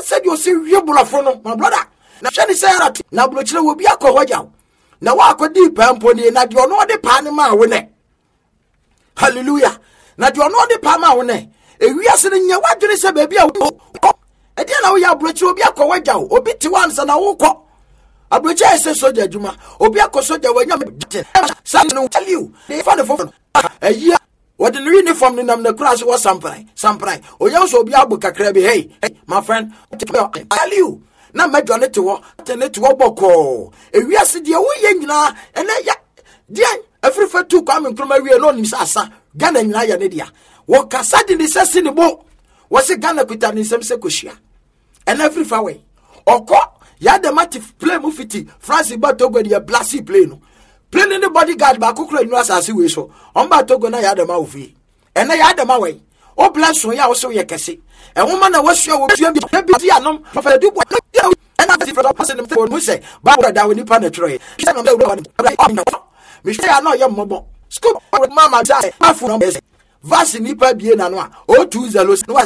said you see you bulafono, my brother. Now Shani said now Bluchilla will be a cowaja. Now walk with deep and pony, not you know the Panama winner. Hallelujah. Now you know the Panama winner. If we are sitting here, what do you say, baby? And then we are Bluchilla will be a cowaja, or bit once and I won't call. A Bluchilla says soldier Juma, or be a cosoja when you're something will tell you. They found a phone a year. What the uniform the class was something. Or you also be able to crabby. Hey, my friend, tell you. Now, my Johnny to walk, boko. If we are sitting away, and then, dear, every for two coming from my real own Sasa, Ghana and Nadia. What Cassadi in the Sassin the boat was a Ghana Pitan in some Secushia. And every far away. Or caught, Yadamatif play Mufiti, Francis Batogo, the Blassie plane. Plain in the bodyguard back who was as we so. On Batogo, I had a mouth. And I had a way. Oh, bless you, also, you can see. A woman I was sure would be a for a dupe. And I'm different person who say, Barbara down when you penetrate. Michelle, I know your mobile. Scoop with Mamma, my phone is Vasi Nipa Bienanoa. Oh, two zealous, no,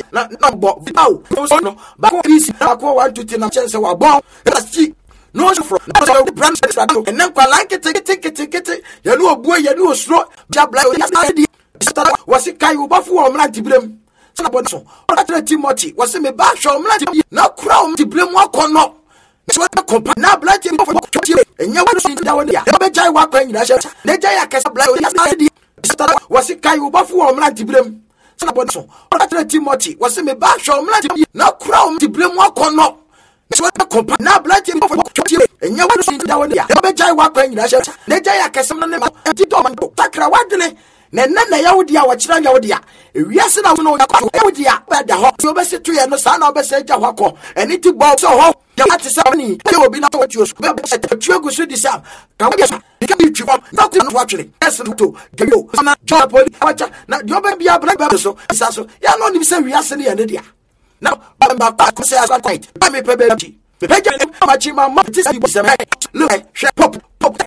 but easy. I call 1 to 10 chance of a bomb. That's cheap. No, from branch and then like it, take it. You know, boy, you know, slow. Was it Kayu Bafu or Mlantiblem? Somebody, Timothy was a me back show Mlanti. Now, crown to blame walk or not. So, now, Blanty, and you want to see down there. The Jai walking, the Jaya Casabla was it Kayu Bafu or Mlantiblem? Somebody, Timothy was a me back show Mlanti. Now, crown to blame walk or not. So now blood and you want to see down there. The Jai walking, the Jaya Casabla, and Tidoman, Takra Wadley. Nana Yawodia, what Yawodia. Yes, I know Yawodia, but the hawk, you best tree and the son of a Santa Wako, and it to bow so hot. You have to say, you will be not what you spoke, but you go to this up. Can you not watching? Listen to you, job, now your baby are black, so it's also, you don't even say we are sending an idiot. Now, I'm about to say, I'm quite. I'm a baby. The Peggy, my mother, look, shut up.